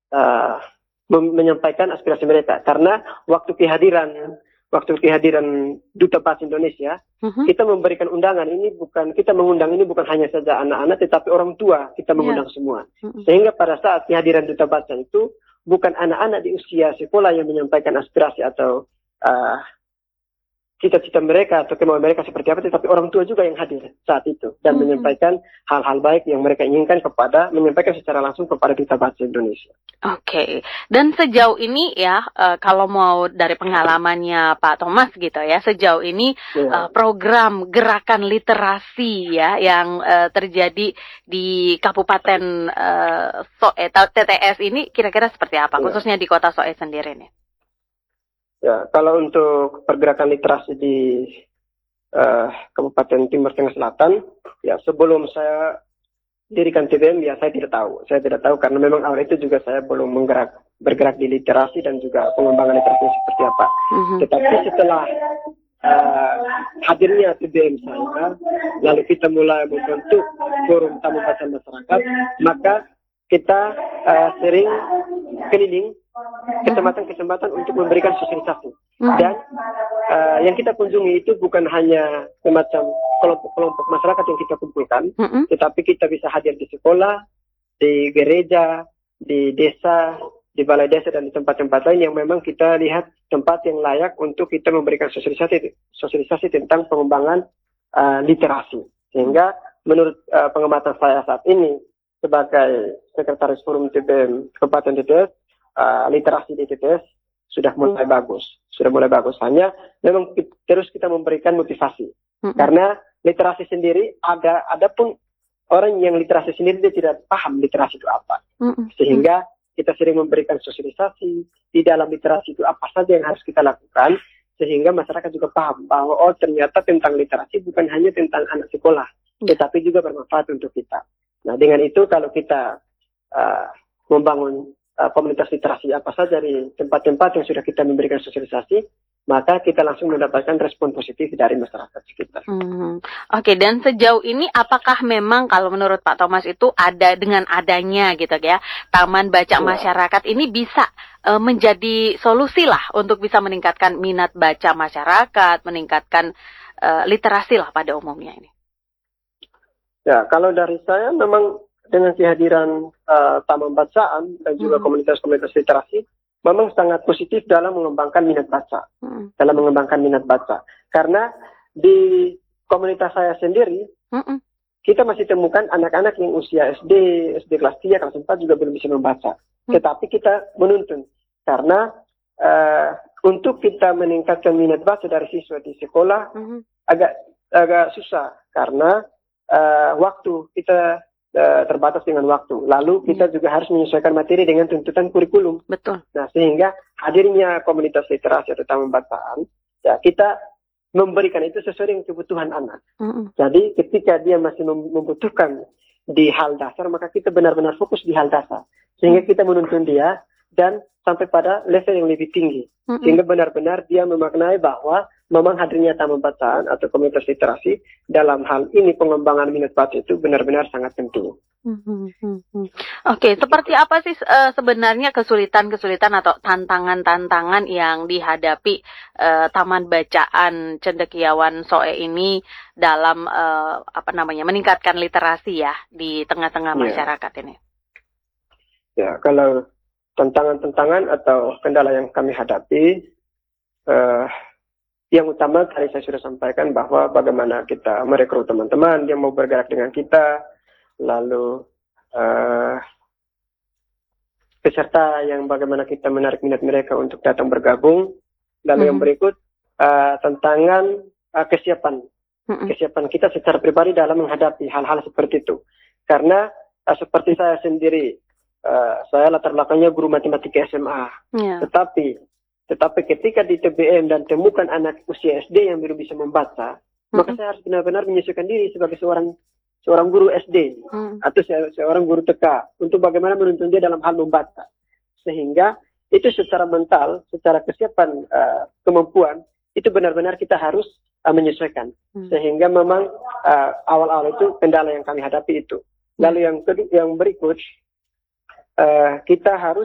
uh, menyampaikan aspirasi mereka. Karena waktu kehadiran Duta Bahasa Indonesia, kita memberikan undangan ini kita mengundang ini bukan hanya saja anak-anak, tetapi orang tua kita mengundang semua. Sehingga pada saat kehadiran Duta Bahasa itu bukan anak-anak di usia sekolah yang menyampaikan aspirasi atau cita-cita mereka atau kemauan mereka seperti apa, tetapi orang tua juga yang hadir saat itu dan menyampaikan hal-hal baik yang mereka inginkan menyampaikan secara langsung kepada Duta Bahasa Indonesia. Oke. Dan sejauh ini ya, kalau mau dari pengalamannya Pak Thomas gitu ya, sejauh ini program gerakan literasi ya yang terjadi di Kabupaten Soe TTS ini kira-kira seperti apa, khususnya di Kota Soe sendiri nih? Ya, kalau untuk pergerakan literasi di Kabupaten Timur Tengah Selatan, ya sebelum saya dirikan TBM, ya saya tidak tahu. Saya tidak tahu karena memang awal itu juga saya belum bergerak di literasi dan juga pengembangan literasi seperti apa. Tetapi setelah hadirnya TBM saya, lalu kita mulai membentuk forum tamu baca masyarakat, maka kita sering keliling kesempatan untuk memberikan sosialisasi. Dan yang kita kunjungi itu bukan hanya semacam kelompok-kelompok masyarakat yang kita kumpulkan, tetapi kita bisa hadir di sekolah, di gereja, di desa, di balai desa, dan di tempat-tempat lain yang memang kita lihat tempat yang layak untuk kita memberikan sosialisasi tentang pengembangan literasi. Sehingga menurut pengamatan saya saat ini sebagai Sekretaris Forum TBM Kabupaten TTS, literasi di TTS sudah mulai bagus. Hanya memang terus kita memberikan motivasi. Karena literasi sendiri ada pun orang yang literasi sendiri dia tidak paham literasi itu apa. Sehingga kita sering memberikan sosialisasi di dalam literasi itu apa saja yang harus kita lakukan, sehingga masyarakat juga paham bahwa ternyata tentang literasi bukan hanya tentang anak sekolah, tetapi juga bermanfaat untuk kita. Nah, dengan itu kalau kita membangun komunitas literasi apa saja di tempat-tempat yang sudah kita memberikan sosialisasi, maka kita langsung mendapatkan respon positif dari masyarakat sekitar. Oke, dan sejauh ini apakah memang kalau menurut Pak Thomas itu dengan adanya gitu ya, Taman Baca Masyarakat ini bisa menjadi solusi lah untuk bisa meningkatkan minat baca masyarakat, meningkatkan literasi lah pada umumnya ini? Ya, kalau dari saya memang dengan kehadiran taman bacaan dan juga komunitas-komunitas literasi memang sangat positif dalam mengembangkan minat baca. Karena di komunitas saya sendiri, kita masih temukan anak-anak yang usia SD kelas 3, kelas 4 juga belum bisa membaca. Tetapi kita menuntun. Karena untuk kita meningkatkan minat baca dari siswa di sekolah agak susah. Karena waktu kita terbatas dengan waktu. Lalu kita juga harus menyesuaikan materi dengan tuntutan kurikulum. Betul. Nah, sehingga hadirnya komunitas literasi atau taman bacaan, ya kita memberikan itu sesuai dengan kebutuhan anak. Jadi ketika dia masih membutuhkan di hal dasar, maka kita benar-benar fokus di hal dasar. Sehingga kita menuntun dia dan sampai pada level yang lebih tinggi. Sehingga benar-benar dia memaknai bahwa memang hadirnya taman bacaan atau komunitas literasi dalam hal ini pengembangan minat baca itu benar-benar sangat penting. Oke, seperti apa sih sebenarnya kesulitan-kesulitan atau tantangan-tantangan yang dihadapi Taman Bacaan Cendekiawan Soe ini dalam meningkatkan literasi ya di tengah-tengah masyarakat ini? Ya, kalau tantangan-tantangan atau kendala yang kami hadapi, yang utama tadi saya sudah sampaikan bahwa bagaimana kita merekrut teman-teman yang mau bergerak dengan kita, lalu peserta yang bagaimana kita menarik minat mereka untuk datang bergabung, lalu yang berikut tantangan kesiapan kita secara pribadi dalam menghadapi hal-hal seperti itu. Karena seperti saya sendiri, saya latar belakangnya guru matematika SMA, tetapi ketika di TBM dan temukan anak usia SD yang belum bisa membaca, maka saya harus benar-benar menyesuaikan diri sebagai seorang guru SD atau seorang guru TK untuk bagaimana menuntun dia dalam hal membaca. Sehingga itu secara mental, secara kesiapan kemampuan, itu benar-benar kita harus menyesuaikan. Sehingga memang awal-awal itu kendala yang kami hadapi itu. Lalu yang berikut, kita harus